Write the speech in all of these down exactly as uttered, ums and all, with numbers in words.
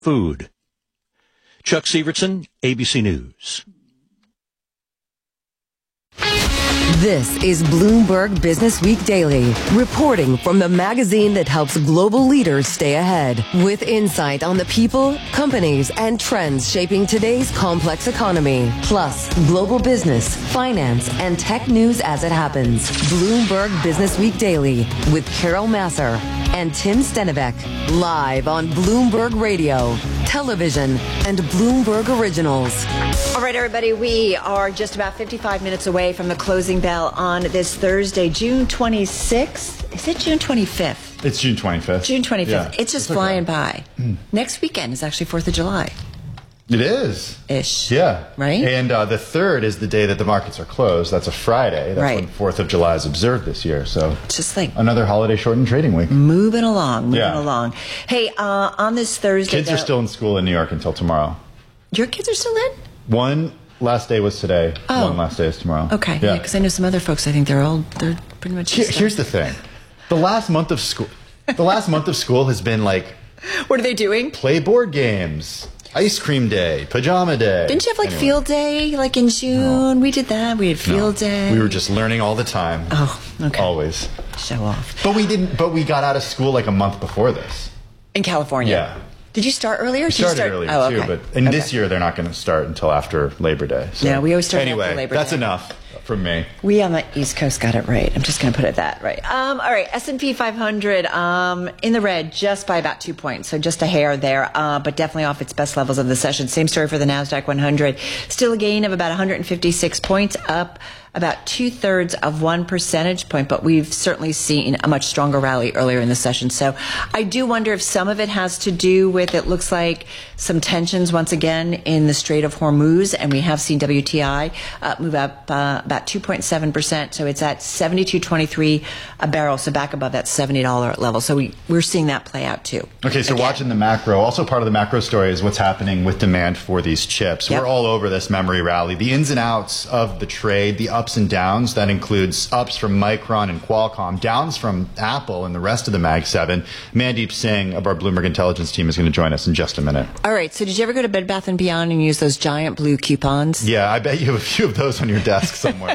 food. Chuck Severson, A B C News. This is Bloomberg Business Week Daily, reporting from the magazine that helps global leaders stay ahead, with insight on the people, companies, and trends shaping today's complex economy, plus global business, finance, and tech news as it happens. Bloomberg Business Week Daily with Carol Masser and Tim Stenivek, live on Bloomberg Radio, television, and Bloomberg Originals. All right, everybody, we are just about fifty-five minutes away from the closing bell on this Thursday, June twenty-sixth. Is it June twenty-fifth? It's June twenty-fifth. June twenty-fifth. Yeah. It's just it's flying okay. by. Mm. Next weekend is actually fourth of July. It is. Ish. Yeah. Right? And uh, the third is the day that the markets are closed. That's a Friday. That's right. when fourth of July is observed this year. So just like another holiday shortened trading week. Moving along, moving yeah. along. Hey, uh, on this Thursday... Kids though, are still in school in New York until tomorrow. Your kids are still in? One last day was today. Oh. One last day is tomorrow. Okay. Yeah, because yeah, I know some other folks, I think they're all, they're pretty much... Here, here's the thing. The last month of school... The last month of school has been like... What are they doing? Play board games. Ice cream day, pajama day. Didn't you have like anyway. field day, like in June? No. We did that. We had field no. day. We were just learning all the time. Oh, okay. Always. Show off. But we didn't. But we got out of school like a month before this. In California. Yeah. Did you start earlier? We started start? earlier oh, too, okay. but and okay. this year they're not going to start until after Labor Day. So. Yeah, we always start anyway, after Labor that's Day. enough from me. We on the East Coast got it right. I'm just going to put it that right. Um, all right, S and P five hundred um, in the red just by about two points, so just a hair there, uh, but definitely off its best levels of the session. Same story for the NASDAQ one hundred. Still a gain of about one hundred fifty-six points, up about two-thirds of one percentage point, but we've certainly seen a much stronger rally earlier in the session. So I do wonder if some of it has to do with, it looks like, some tensions once again in the Strait of Hormuz, and we have seen W T I uh, move up uh, about two point seven percent, so it's at seventy-two twenty-three a barrel, so back above that seventy dollars level. So we, we're seeing that play out too. Okay, so again. Watching the macro, also part of the macro story is what's happening with demand for these chips. Yep. We're all over this memory rally. The ins and outs of the trade, the ups and downs, that includes ups from Micron and Qualcomm, downs from Apple and the rest of the Mag seven. Mandeep Singh of our Bloomberg Intelligence team is going to join us in just a minute. All right, so did you ever go to Bed Bath and Beyond and use those giant blue coupons? Yeah, I bet you have a few of those on your desk somewhere.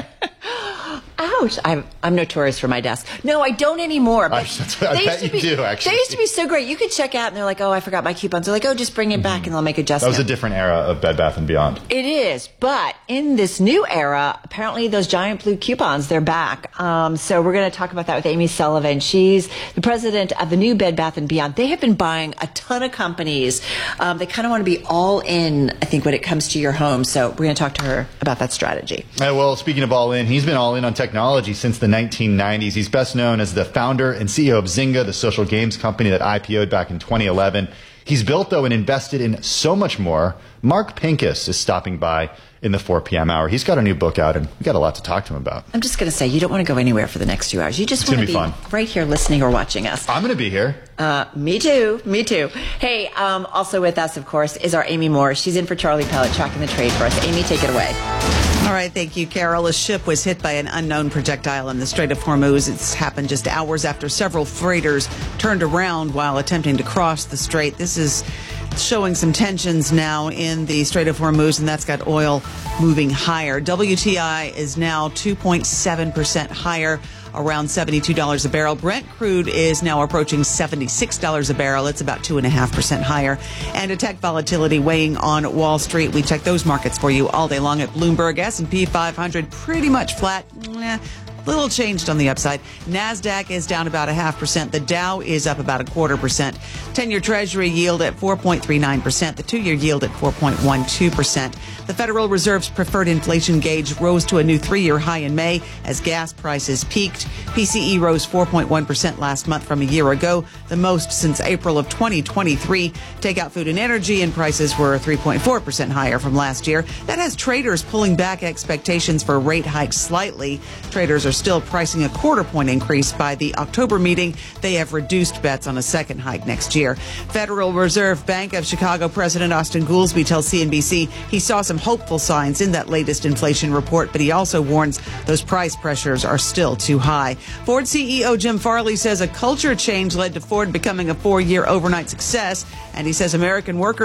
Ouch. I'm, I'm notorious for my desk. No, I don't anymore. But I, that's what I bet you be, do, actually. They used to be so great. You could check out and they're like, oh, I forgot my coupons. They're like, oh, just bring it back and they'll make adjustments. That was a different era of Bed Bath and Beyond. It is. But in this new era, apparently those giant blue coupons, they're back. Um, so we're going to talk about that with Amy Sullivan. She's the president of the new Bed Bath and Beyond. They have been buying a ton of companies. Um, they kind of want to be all in, I think, when it comes to your home. So we're going to talk to her about that strategy. Uh, well, speaking of all in, he's been all in on technology since the nineteen nineties. He's best known as the founder and C E O of Zynga, the social games company that I P O'd back in twenty eleven. He's built, though, and invested in so much more. Mark Pincus is stopping by in the four p.m. hour. He's got a new book out, and we've got a lot to talk to him about. I'm just going to say, you don't want to go anywhere for the next two hours. You just want to be, be right here listening or watching us. I'm going to be here. Uh, me too. Me too. Hey, um, also with us, of course, is our Amy Moore. She's in for Charlie Pellet, tracking the trade for us. Amy, take it away. All right, thank you, Carol. A ship was hit by an unknown projectile in the Strait of Hormuz. It's happened just hours after several freighters turned around while attempting to cross the strait. This is showing some tensions now in the Strait of Hormuz, and that's got oil moving higher. W T I is now two point seven percent higher, around seventy-two dollars a barrel. Brent crude is now approaching seventy-six dollars a barrel. It's about two point five percent higher. And a tech volatility weighing on Wall Street. We check those markets for you all day long at Bloomberg. S and P five hundred pretty much flat. Nah. Little changed on the upside. NASDAQ is down about a half percent. The Dow is up about a quarter percent. ten-year Treasury yield at four point three nine percent. The two-year yield at four point one two percent. The Federal Reserve's preferred inflation gauge rose to a new three-year high in May as gas prices peaked. P C E rose four point one percent last month from a year ago, the most since April of twenty twenty-three. Takeout food and energy and prices were three point four percent higher from last year. That has traders pulling back expectations for rate hikes slightly. Traders are still pricing a quarter point increase by the October meeting. They have reduced bets on a second hike next year. Federal Reserve Bank of Chicago President Austin Goolsbee tells C N B C he saw some hopeful signs in that latest inflation report, but he also warns those price pressures are still too high. Ford C E O Jim Farley says a culture change led to Ford becoming a four-year overnight success, and he says American workers